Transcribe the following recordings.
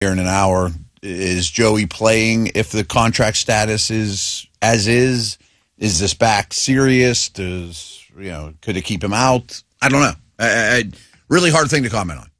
here in an hour. Is Joey playing if the contract status is as is? Is this back serious? Could it keep him out? I don't know. Really hard thing to comment on.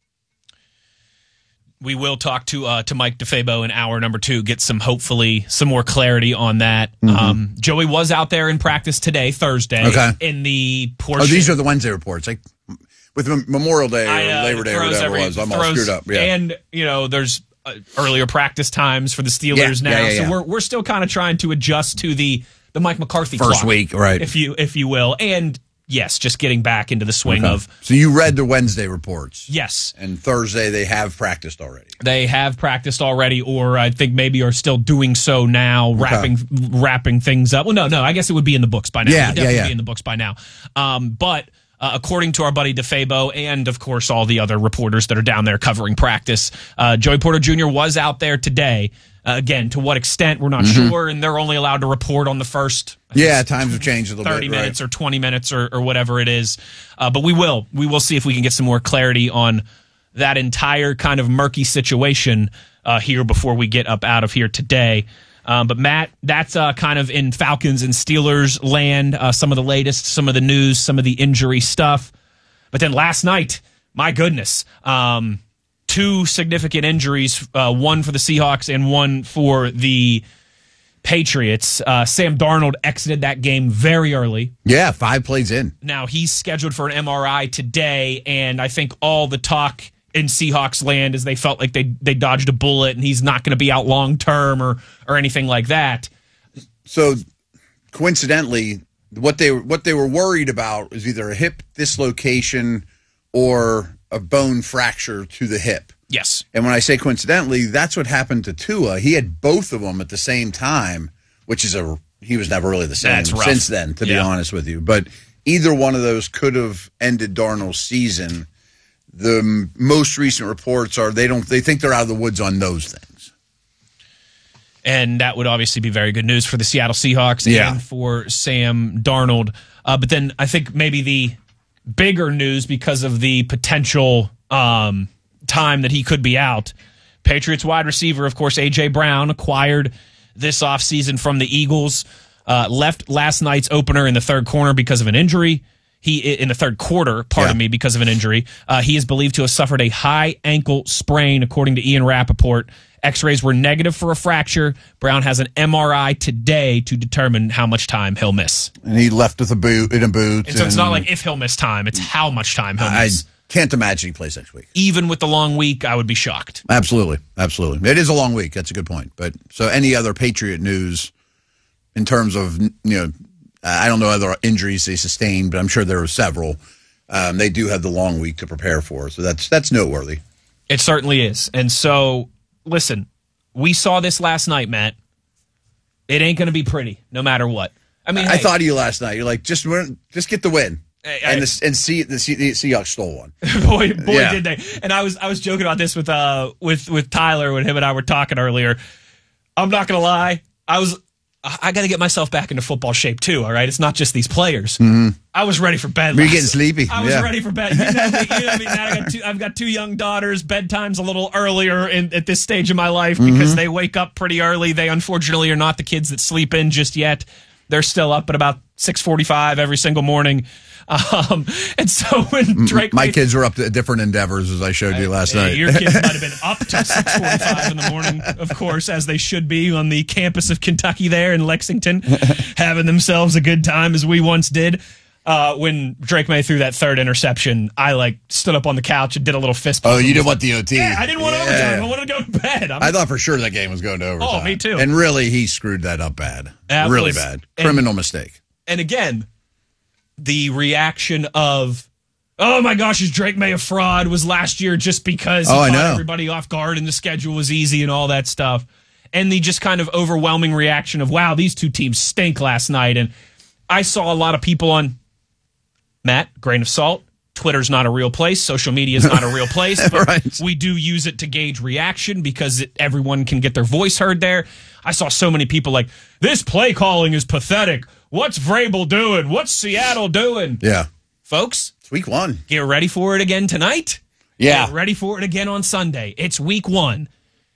We will talk to Mike DeFabo in hour number 2, get hopefully some more clarity on that. Mm-hmm. Joey was out there in practice today, Thursday, in the portion. Oh, these are the Wednesday reports. Like with Memorial Day or Labor Day or whatever it was. I'm all screwed up. Yeah. And, there's earlier practice times for the Steelers now. So we're still kind of trying to adjust to the Mike McCarthy first clock, week, right? If you will. And yes, just getting back into the swing of. So you read the Wednesday reports? Yes. And Thursday they have practiced already. They have practiced already, or I think maybe are still doing so now, wrapping things up. Well, no, I guess it would be in the books by now. It would definitely be in the books by now. But according to our buddy DeFabo and, of course, all the other reporters that are down there covering practice, Joey Porter Jr. was out there today. Again, to what extent, we're not sure, and they're only allowed to report on the first times have changed a little 30 bit. 30 minutes or 20 minutes or whatever it is. But we will see if we can get some more clarity on that entire kind of murky situation here before we get up out of here today. But Matt, that's kind of in Falcons and Steelers land, some of the latest, some of the news, some of the injury stuff. But then last night, my goodness, 2 significant injuries, one for the Seahawks and one for the Patriots. Sam Darnold exited that game very early. Yeah, 5 plays in. Now, he's scheduled for an MRI today, and I think all the talk in Seahawks land is they felt like they dodged a bullet and he's not going to be out long term or anything like that. So, coincidentally, what they were worried about is either a hip dislocation or a bone fracture to the hip. Yes. And when I say coincidentally, that's what happened to Tua. He had both of them at the same time, which is he was never really the same since then, to be honest with you. But either one of those could have ended Darnold's season. The most recent reports are they think they're out of the woods on those things. And that would obviously be very good news for the Seattle Seahawks and for Sam Darnold. But then I think maybe the bigger news because of the potential time that he could be out. Patriots wide receiver, of course, A.J. Brown, acquired this offseason from the Eagles, left last night's opener in the third quarter because of an injury. Because of an injury. He is believed to have suffered a high ankle sprain, according to Ian Rappaport. X-rays were negative for a fracture. Brown has an MRI today to determine how much time he'll miss. And he left with a boot. And so it's not like if he'll miss time, it's how much time he'll miss. I can't imagine he plays next week. Even with the long week, I would be shocked. Absolutely. It is a long week. That's a good point. But so any other Patriot news in terms of, I don't know other injuries they sustained, but I'm sure there are several. They do have the long week to prepare for. So that's noteworthy. It certainly is. And so, listen, we saw this last night, Matt. It ain't going to be pretty, no matter what. I mean, I thought of you last night. You're like, just get the win. And the Seahawks stole one. boy, did they! And I was joking about this with Tyler when him and I were talking earlier. I'm not gonna lie, I got to get myself back into football shape too. All right, it's not just these players. Mm-hmm. I was ready for bed. You're getting sleepy. I was ready for bed. You know me. Now I've got 2 young daughters. Bedtime's a little earlier at this stage of my life because they wake up pretty early. They unfortunately are not the kids that sleep in just yet. They're still up at about 6:45 every single morning. And so when Drake... My kids were up to different endeavors, as I showed you last night. Your kids might have been up till 6:45 in the morning, of course, as they should be on the campus of Kentucky there in Lexington, having themselves a good time as we once did. When Drake May threw that third interception, I stood up on the couch and did a little fist bump. Oh, you didn't want the OT? Yeah, I didn't want overtime. I wanted to go to bed. I thought for sure that game was going to overtime. Oh, me too. And really, he screwed that up bad. Really bad. Criminal mistake. And again, the reaction of, oh my gosh, is Drake May a fraud, was last year just because he caught everybody off guard and the schedule was easy and all that stuff. And the just kind of overwhelming reaction of, wow, these 2 teams stink last night. And I saw a lot of people on, Matt, grain of salt, Twitter's not a real place, social media is not a real place, but we do use it to gauge reaction because everyone can get their voice heard there. I saw so many people like, this play calling is pathetic. What's Vrabel doing? What's Seattle doing? Yeah. Folks. It's week 1. Get ready for it again tonight. Yeah. Get ready for it again on Sunday. It's week 1.